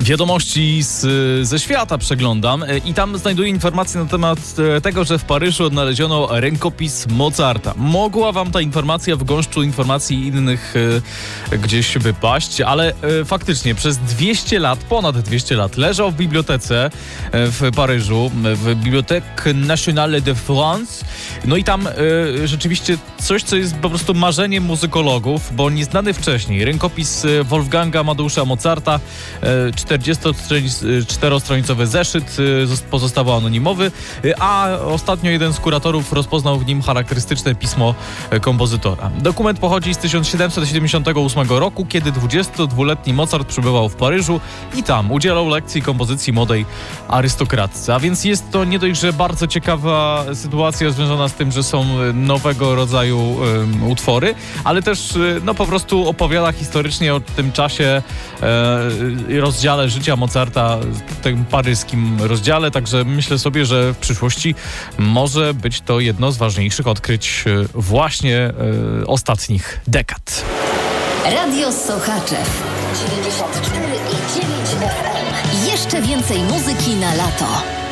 Wiadomości ze świata przeglądam i tam znajduję informacje na temat tego, że w Paryżu odnaleziono rękopis Mozarta. Mogła wam ta informacja w gąszczu informacji innych gdzieś wypaść, ale faktycznie przez 200 lat, ponad 200 lat leżał w bibliotece w Paryżu, w Bibliothèque Nationale de France. No i tam rzeczywiście coś, co jest po prostu marzeniem muzykologów, bo nieznany wcześniej rękopis Wolfganga Amadeusza Mozarta, 44-stronicowy zeszyt, pozostawał anonimowy, a ostatnio jeden z kuratorów rozpoznał w nim charakterystyczne pismo kompozytora. Dokument pochodzi z 1778 roku, kiedy 22-letni Mozart przebywał w Paryżu i tam udzielał lekcji kompozycji młodej arystokratce. A więc jest to nie dość, że bardzo ciekawa sytuacja związana z tym, że są nowego rodzaju utwory, ale też no po prostu opowiada historycznie o tym czasie, rozdziale życia Mozarta, w tym paryskim rozdziale, także myślę sobie, że w przyszłości może być to jedno z ważniejszych odkryć właśnie ostatnich dekad. Radio Sochaczew 94,9 FM. Jeszcze więcej muzyki na lato.